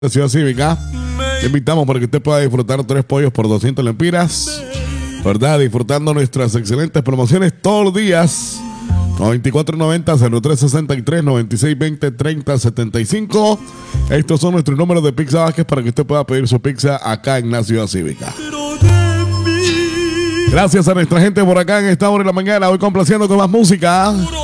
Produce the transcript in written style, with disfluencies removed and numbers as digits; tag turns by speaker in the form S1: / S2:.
S1: Ciudad Cívica. Te invitamos para que usted pueda disfrutar 3 pollos por 200 lempiras, ¿verdad? Disfrutando nuestras excelentes promociones todos los días. 9490 0363 9620 3075. Estos son nuestros números de Pizza Vázquez para que usted pueda pedir su pizza acá en la Ciudad Cívica. Gracias a nuestra gente por acá en esta hora de la mañana, hoy complaciendo con más música.